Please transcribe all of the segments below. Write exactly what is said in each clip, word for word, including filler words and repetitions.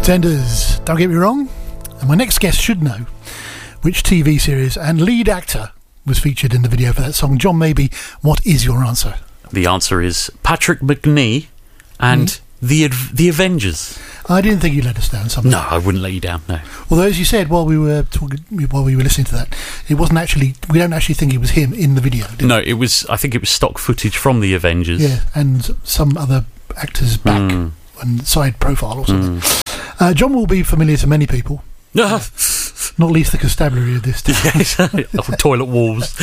Pretenders, don't get me wrong, and my next guest should know which T V series and lead actor was featured in the video for that song. John Maybe, what is your answer? The answer is Patrick Macnee and mm. the the Avengers. I didn't think you'd let us down. Something. No, I wouldn't let you down. No. Although, as you said while we were talking, while we were listening to that, it wasn't actually. We don't actually think it was him in the video. Did no, we? it was. I think it was stock footage from the Avengers. Yeah, and some other actors back mm. and side profile or something. Mm. Uh, John will be familiar to many people. No. Not least the constabulary of this town. Yes, toilet walls.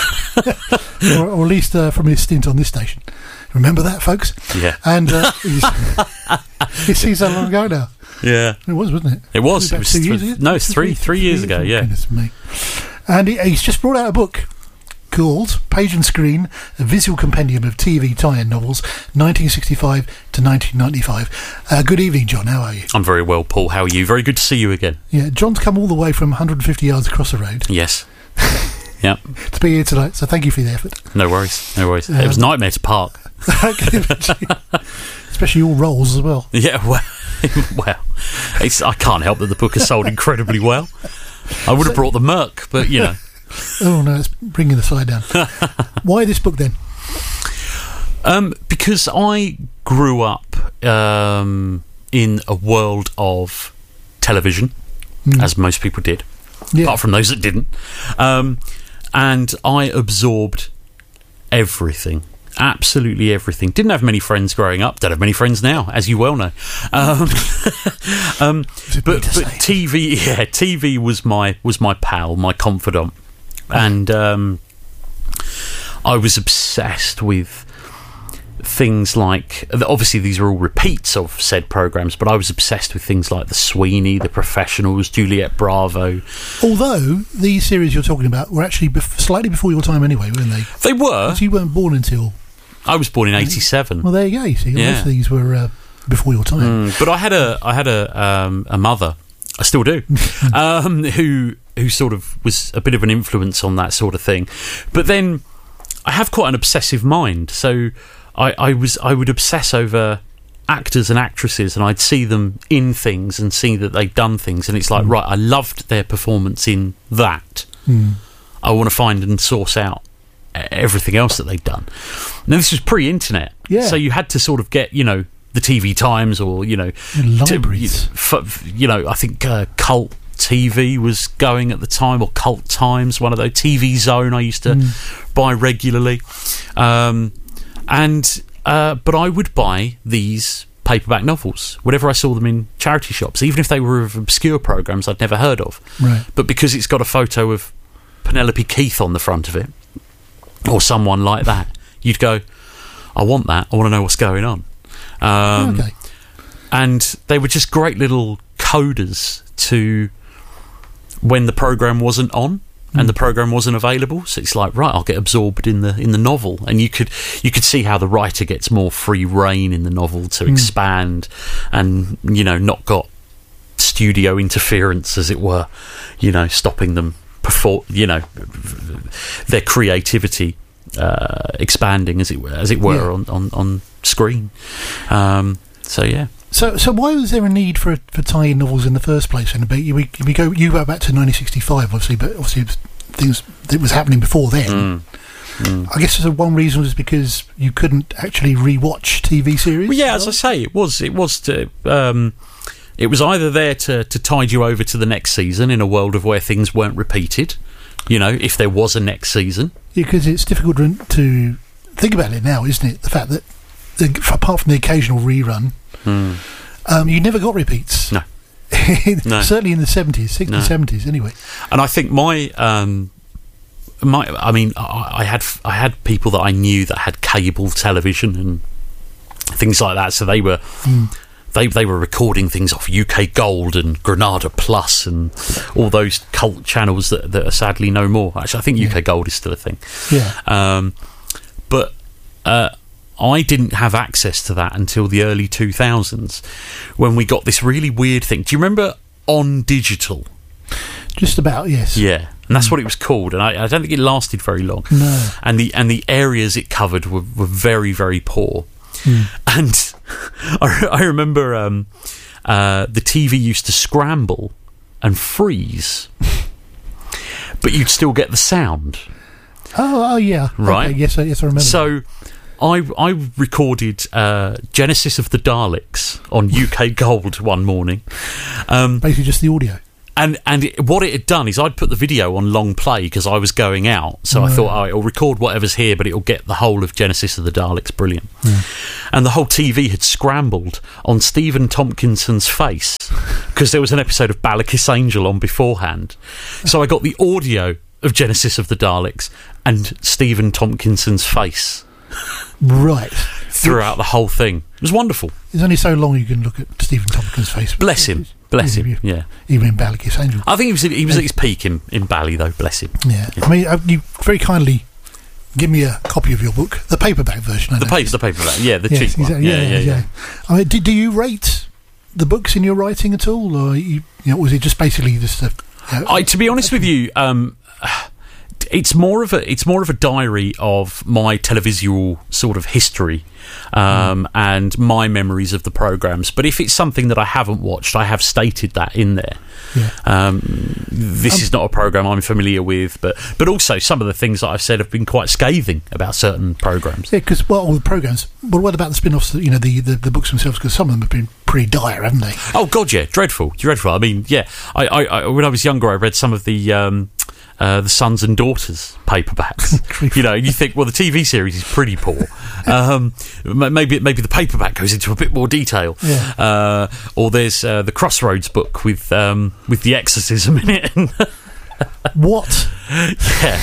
or, or at least uh, from his stint on this station. Remember that, folks? Yeah. And uh, it seems so long ago now. Yeah. It was, wasn't it? It was. It was, it was th- years, no, it's three, three, three years, years ago, yeah. Goodness me. And he, he's just brought out a book called Page and Screen, a visual compendium of T V tie-in novels, nineteen sixty-five to nineteen ninety-five. Uh, good evening, John. How are you? I'm very well, Paul. How are you? Very good to see you again. Yeah, John's come all the way from one hundred fifty yards across the road. Yes. Yeah. To be here tonight, so thank you for the effort. No worries. No worries. Um, it was a nightmare to park. Especially all rolls as well. Yeah, well, well it's, I can't help that the book has sold incredibly well. I would have brought the Merc, but you know. Oh no, it's bringing the side down. Why this book then? Um, because I grew up um, in a world of television, mm. as most people did, yeah. apart from those that didn't. Um, and I absorbed everything. Absolutely everything. Didn't have many friends growing up. Don't have many friends now, as you well know. Um, um, but but T V, yeah, T V was my was my pal, my confidant, and um, I was obsessed with things like. Obviously, these are all repeats of said programs, but I was obsessed with things like The Sweeney, The Professionals, Juliet Bravo. Although these series you're talking about were actually bef- slightly before your time, anyway, weren't they? They were. Because you weren't born until. I was born in eighty-seven. Well, there you go. You see, yeah. most of these were uh, before your time. Mm, but I had a, I had a, um, a mother. I still do. um, who, who sort of was a bit of an influence on that sort of thing. But then, I have quite an obsessive mind. So, I, I was, I would obsess over actors and actresses, and I'd see them in things and see that they'd done things, and it's like, mm. right, I loved their performance in that. Mm. I want to find and source out everything else that they'd done. Now, this was pre-internet, yeah. so you had to sort of get, you know, the T V Times or, you know, libraries. To, f- you know, I think uh, Cult T V was going at the time, or Cult Times, one of those. T V Zone I used to mm. buy regularly, um, and uh, but I would buy these paperback novels whenever I saw them in charity shops, even if they were of obscure programs I'd never heard of. Right. But because it's got a photo of Penelope Keith on the front of it, or someone like that, you'd go, I want that, I want to know what's going on. Um, okay. And they were just great little coders to when the program wasn't on and mm. the program wasn't available. So it's like, right, I'll get absorbed in the in the novel, and you could you could see how the writer gets more free reign in the novel to mm. expand, and you know, not got studio interference, as it were, you know, stopping them before, you know, their creativity uh, expanding, as it as it were, yeah. on, on, on screen. Um, so yeah. So so why was there a need for for tie-in novels in the first place? And we we, we go you go back to nineteen sixty-five, obviously, but obviously it was things that was happening before then. Mm. Mm. I guess the one reason was because you couldn't actually rewatch T V series. Well, yeah, as I say, it was it was to. Um, It was either there to, to tide you over to the next season in a world of where things weren't repeated, you know, if there was a next season. Because yeah, it's difficult to think about it now, isn't it? The fact that, the, apart from the occasional rerun, mm. um, you never got repeats. No. no. Certainly in the seventies, sixties, no. seventies, anyway. And I think my... Um, my I mean, I, I had I had people that I knew that had cable television and things like that, so they were... Mm. They they were recording things off U K Gold and Granada Plus and all those cult channels that, that are sadly no more. Actually, I think yeah. U K Gold is still a thing. Yeah. Um, but uh, I didn't have access to that until the early two thousands, when we got this really weird thing. Do you remember On Digital? Just about, yes. Yeah. And that's mm. what it was called, and I, I don't think it lasted very long. No. And the and the areas it covered were, were very, very poor. Mm. And I, I remember um, uh, the T V used to scramble and freeze, but you'd still get the sound. Oh, oh yeah. Right. Okay, yes, yes, I remember. So I I recorded uh, Genesis of the Daleks on U K Gold one morning. Um, Basically just the audio. And and it, what it had done is I'd put the video on long play because I was going out. So right. I thought, oh, it'll record whatever's here, but it'll get the whole of Genesis of the Daleks. Brilliant. Yeah. And the whole T V had scrambled on Stephen Tompkinson's face because there was an episode of Balakis Angel on beforehand. So I got the audio of Genesis of the Daleks and Stephen Tompkinson's face. Right. Throughout the whole thing. It was wonderful. There's only so long you can look at Stephen Tompkins' face. Bless him. Bless him, yeah. Even in Balakis Angel. I think he was, he was at his peak in, in Bally, though. Bless him. Yeah. yeah. I mean, uh, you very kindly give me a copy of your book, the paperback version. I the, paper, the paperback, yeah, the yes, cheap exactly, one. Yeah, yeah, yeah. yeah. I mean, do, do you rate the books in your writing at all? Or you, you know, was it just basically just a... You know, I, to be honest with you... Um, It's more of a it's more of a diary of my televisual sort of history um, mm. and my memories of the programs. But if it's something that I haven't watched, I have stated that in there. Yeah. Um, this um, is not a program I'm familiar with, but but also some of the things that I've said have been quite scathing about certain programs. Yeah, because well, all the programs. But what about the spin-offs? You know, the the, the books themselves, because some of them have been pretty dire, haven't they? Oh God, yeah, dreadful, dreadful. I mean, yeah, I, I, I when I was younger, I read some of the. Um, Uh, the Sons and Daughters paperbacks. You know, you think, well, the T V series is pretty poor. Um, maybe maybe the paperback goes into a bit more detail. Yeah. Uh, or there's uh, the Crossroads book with um, with the exorcism in it. What? Yeah.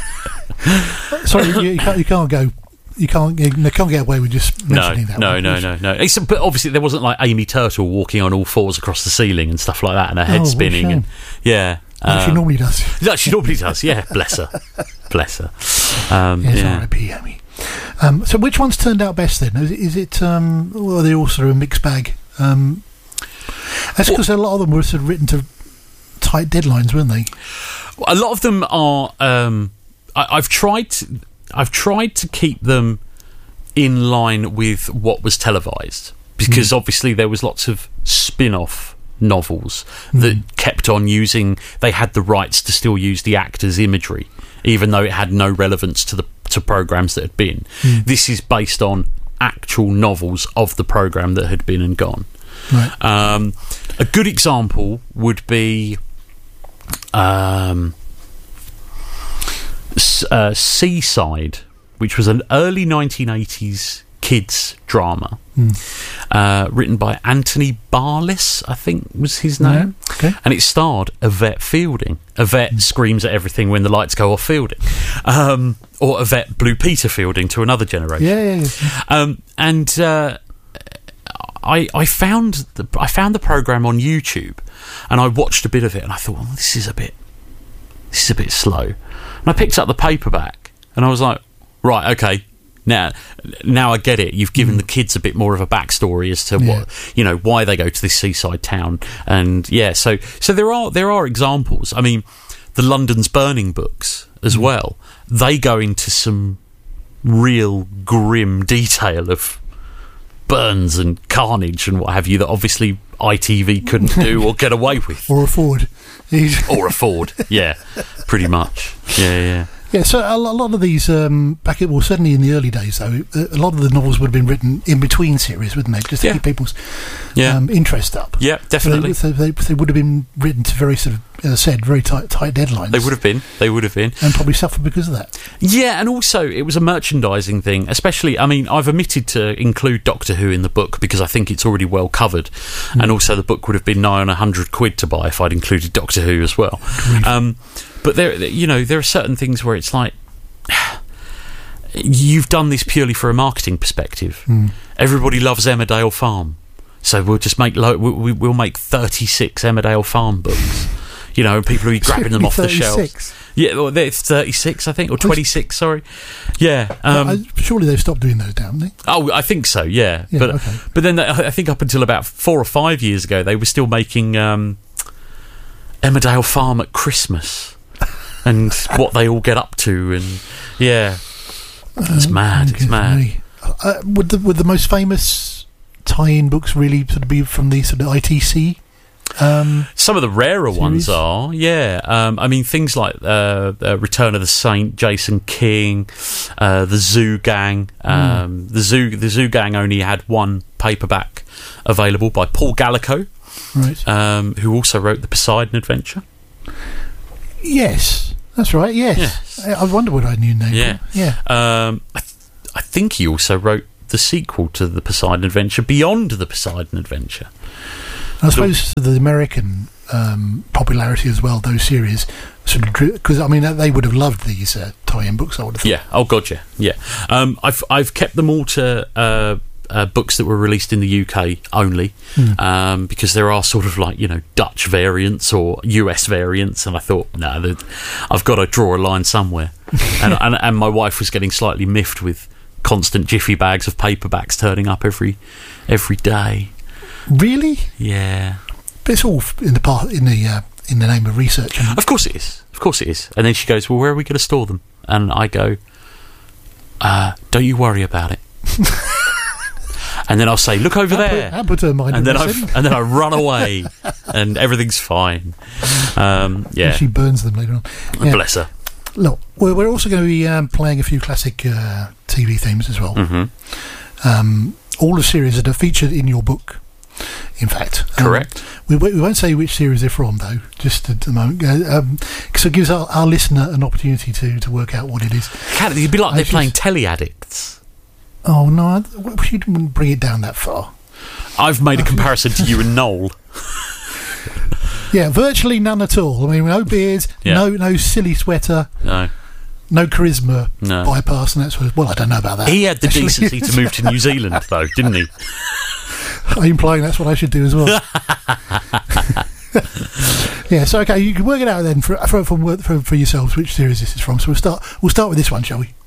Sorry, you, you, can't, you can't go. You can't. You can't get away with just mentioning no, that. No, one, no, no, no, no. It's, but obviously, there wasn't like Amy Turtle walking on all fours across the ceiling and stuff like that, and her head oh, spinning. And yeah. Well, um, she normally does. No, she normally does, yeah. Bless her. Bless her. Um, yes, yeah. R I P Amy. Um, so which ones turned out best then? Is it, is it um, well, they're all sort of a mixed bag. Um, that's because well, a lot of them were sort of written to tight deadlines, weren't they? A lot of them are... Um, I, I've tried to, I've tried to keep them in line with what was televised, because mm. obviously there was lots of spin-off novels that mm. kept on using, they had the rights to still use the actors' imagery even though it had no relevance to the to programs that had been. mm. This is based on actual novels of the program that had been and gone. Right. Um, a good example would be um, uh, Seaside, which was an early nineteen eighties kids drama, mm. uh, written by Anthony Barlis, I think was his name. Yeah. Okay. And it starred Yvette Fielding. Yvette mm. screams at everything when the lights go off Fielding. Um, or Yvette Blue Peter Fielding to another generation. Yeah, yeah, yeah. Um, and uh, I, I found the, I found the program on YouTube, and I watched a bit of it, and I thought, well, this is a bit, this is a bit slow. And I picked up the paperback, and I was like, right, okay. Now, now I get it. You've given mm. the kids a bit more of a backstory as to yeah. what, you know, why they go to this seaside town, and yeah. So, so there are there are examples. I mean, the London's Burning books as mm. well. They go into some real grim detail of burns and carnage and what have you that obviously I T V couldn't do or get away with, or afford, or afford. Yeah, pretty much. Yeah, yeah. Yeah, so a lot of these, um, back at, well, certainly in the early days, though, a lot of the novels would have been written in between series, wouldn't they? Just to yeah. keep people's yeah. um, interest up. Yeah, definitely. So they, they, they would have been written to very sort of, as I said, very tight, tight deadlines. They would have been. They would have been. And probably suffered because of that. Yeah, and also it was a merchandising thing, especially, I mean, I've omitted to include Doctor Who in the book because I think it's already well covered. Mm. And also the book would have been nigh on a hundred quid to buy if I'd included Doctor Who as well. Um, but there, you know, there are certain things where it's like, you've done this purely for a marketing perspective. Mm. Everybody loves Emmerdale Farm, so we'll just make lo- we, we'll make thirty-six Emmerdale Farm books. You know, and people will be grabbing them off the shelves. Yeah, well, it's thirty-six, I think, or twenty-six. Sorry. Yeah. Um, well, surely they've stopped doing those, haven't they? Oh, I think so. Yeah, yeah but okay. but then they, I think up until about four or five years ago, they were still making um, Emmerdale Farm at Christmas. And what they all get up to, and yeah, it's uh, mad. It's mad. Uh, would the would the most famous tie-in books really sort of be from the sort of I T C? Um, Some of the rarer series? ones are, yeah. Um, I mean, things like uh, uh, Return of the Saint, Jason King, uh, the Zoo Gang. Um, mm. The Zoo, the Zoo Gang only had one paperback available by Paul Gallico, right? Um, who also wrote the Poseidon Adventure. Yes, that's right. Yes, yes. I wonder what I knew name. Yeah, for. yeah. Um, I, th- I think he also wrote the sequel to the Poseidon Adventure, Beyond the Poseidon Adventure. I suppose the American um, popularity as well, those series, sort of because I mean they would have loved these uh, tie-in books. I would have thought. Yeah. Oh God, yeah, yeah. Um, I've I've kept them all to uh, uh, books that were released in the U K only, mm. um, because there are sort of like you know Dutch variants or U S variants, and I thought no, nah, I've got to draw a line somewhere. and, and and my wife was getting slightly miffed with constant jiffy bags of paperbacks turning up every every day. Really? Yeah. But it's all in the part in the uh, in the name of research. And of course it is. Of course it is. And then she goes, "Well, where are we going to store them?" And I go, uh, "Don't you worry about it." And then I'll say, "Look over I there." Put, I put her mind and then I and then I run away, and everything's fine. Um, yeah. And she burns them later on. Yeah. Bless her. Look, we're, we're also going to be um, playing a few classic uh, T V themes as well. Mm-hmm. Um, all the series that are featured in your book. In fact, correct. Um, we, we won't say which series they're from, though. Just at the moment, uh, um, so it gives our, our listener an opportunity to, to work out what it is. It'd be like they're playing Teleaddicts. Oh no, you didn't bring it down that far. I've made a comparison to you and Noel. Yeah, virtually none at all. I mean, no beards, yeah. no no silly sweater, no. No charisma no. bypass and that sort of. Well, I don't know about that. He had the actually. decency to move to New Zealand, though, didn't he? Are you implying that's what I should do as well? Yeah. So okay, you can work it out then for for for, for, for yourselves which series this is from. So we'll start. We'll start with this one, shall we?